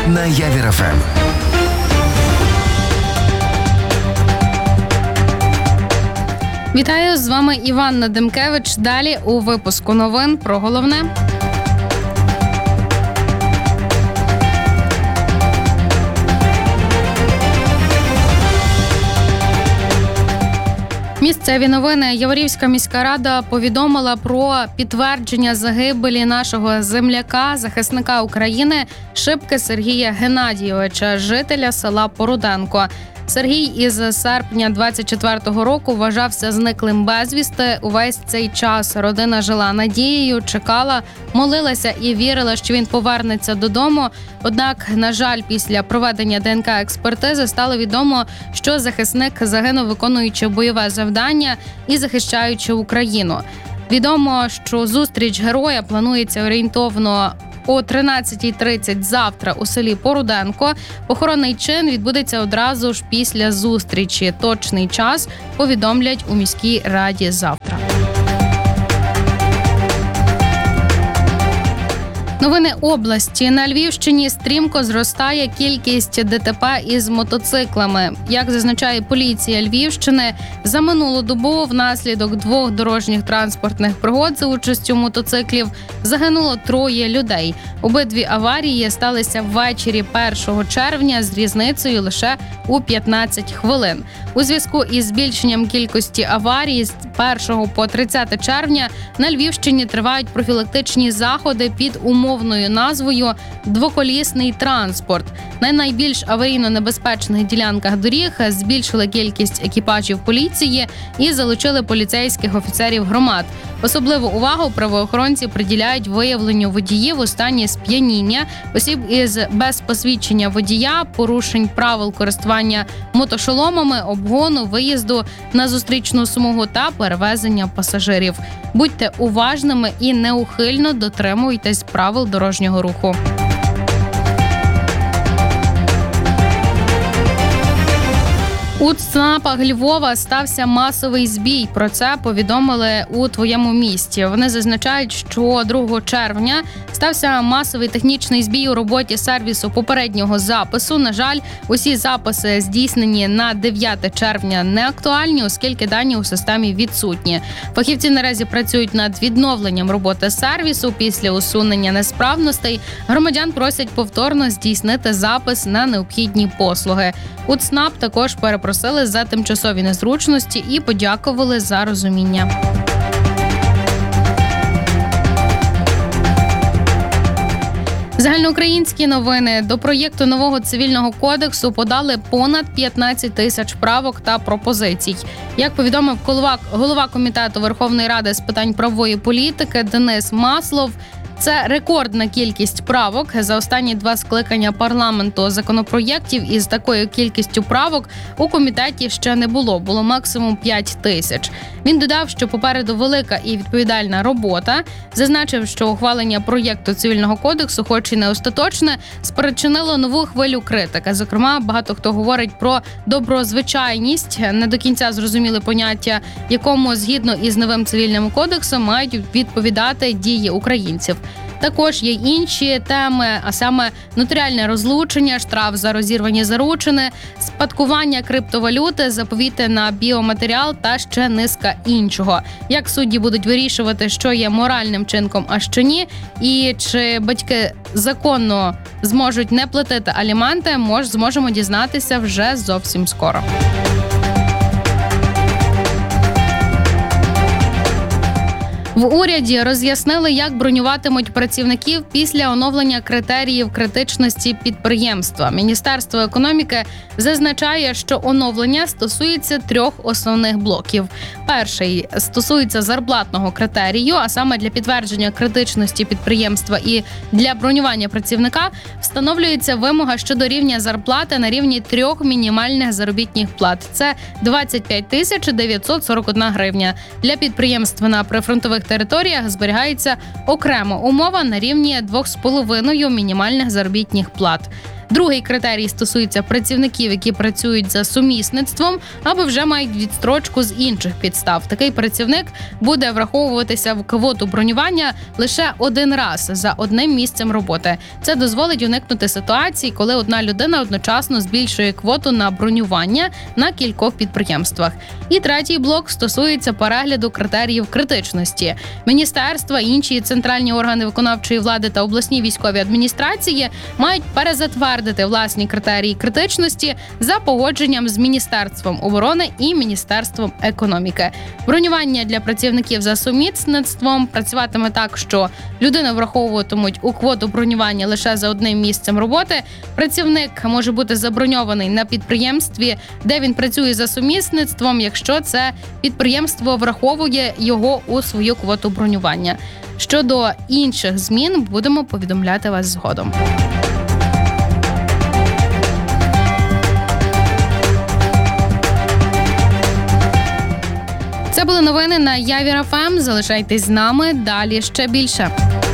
на Явір ФМ. Вітаю, з вами Іванна Демкевич. Далі у випуску новин про головне. Місцеві новини. Яворівська міська рада повідомила про підтвердження загибелі нашого земляка, захисника України Шипки Сергія Геннадійовича, жителя села Поруденко. Сергій із серпня 24-го року вважався зниклим безвісти. Увесь цей час родина жила надією, чекала, молилася і вірила, що він повернеться додому. Однак, на жаль, після проведення ДНК-експертизи стало відомо, що захисник загинув, виконуючи бойове завдання і захищаючи Україну. Відомо, що зустріч героя планується орієнтовно о 13:30 завтра у селі Поруденко. Похоронний чин відбудеться одразу ж після зустрічі. Точний час повідомлять у міській раді завтра. Новини області. На Львівщині стрімко зростає кількість ДТП із мотоциклами. Як зазначає поліція Львівщини, за минулу добу внаслідок 2 дорожніх транспортних пригод за участю мотоциклів загинуло 3 людей. Обидві аварії сталися ввечері 1 червня з різницею лише у 15 хвилин. У зв'язку із збільшенням кількості аварій з 1 по 30 червня на Львівщині тривають профілактичні заходи під умовною назвою «Двоколісний транспорт». На найбільш аварійно небезпечних ділянках доріг збільшили кількість екіпажів поліції і залучили поліцейських офіцерів громад. Особливу увагу правоохоронці приділяють виявленню водіїв у стані сп'яніння, осіб із без посвідчення водія, порушень правил користування мотошоломами, обгону, виїзду на зустрічну смугу та перевезення пасажирів. Будьте уважними і неухильно дотримуйтесь правил дорожнього руху. У ЦНАПах Львова стався масовий збій. Про це повідомили у «Твоєму місті». Вони зазначають, що 2 червня стався масовий технічний збій у роботі сервісу попереднього запису. На жаль, усі записи, здійснені на 9 червня, не актуальні, оскільки дані у системі відсутні. Фахівці наразі працюють над відновленням роботи сервісу. Після усунення несправностей громадян просять повторно здійснити запис на необхідні послуги. У ЦНАП також перепросили за тимчасові незручності і подякували за розуміння. Загальноукраїнські новини. До проєкту нового цивільного кодексу подали понад 15 тисяч правок та пропозицій. Як повідомив голова Комітету Верховної Ради з питань правової політики Денис Маслов, це рекордна кількість правок. За останні 2 скликання парламенту законопроєктів із такою кількістю правок у комітеті ще не було. Було максимум 5 тисяч. Він додав, що попереду велика і відповідальна робота. Зазначив, що ухвалення проєкту цивільного кодексу, хоч і не остаточне, спричинило нову хвилю критики. Зокрема, багато хто говорить про доброзвичайність, не до кінця зрозуміли поняття, якому згідно із новим цивільним кодексом мають відповідати дії українців. Також є інші теми, а саме нотаріальне розлучення, штраф за розірвані заручини, спадкування криптовалюти, заповіти на біоматеріал та ще низка іншого. Як судді будуть вирішувати, що є моральним чинком, а що ні, і чи батьки законно зможуть не платити аліменти, зможемо дізнатися вже зовсім скоро. В уряді роз'яснили, як бронюватимуть працівників після оновлення критеріїв критичності підприємства. Міністерство економіки зазначає, що оновлення стосується 3 основних блоків. Перший стосується зарплатного критерію, а саме для підтвердження критичності підприємства і для бронювання працівника встановлюється вимога щодо рівня зарплати на рівні 3 мінімальних заробітних плат. Це 25 941 гривня. Для підприємства на прифронтових територіях зберігається окрема умова на рівні 2,5 мінімальних заробітних плат. Другий критерій стосується працівників, які працюють за сумісництвом або вже мають відстрочку з інших підстав. Такий працівник буде враховуватися в квоту бронювання лише один раз за одним місцем роботи. Це дозволить уникнути ситуації, коли одна людина одночасно збільшує квоту на бронювання на кількох підприємствах. І третій блок стосується перегляду критеріїв критичності. Міністерства, інші центральні органи виконавчої влади та обласні військові адміністрації мають перезатвердити власні критерії критичності за погодженням з Міністерством оборони і Міністерством економіки. Бронювання для працівників за сумісництвом працюватиме так, що людини враховуватимуть у квоту бронювання лише за одним місцем роботи. Працівник може бути заброньований на підприємстві, де він працює за сумісництвом, якщо це підприємство враховує його у свою квоту бронювання. Щодо інших змін будемо повідомляти вас згодом. Це були новини на Явір ФМ. Залишайтесь з нами, далі ще більше.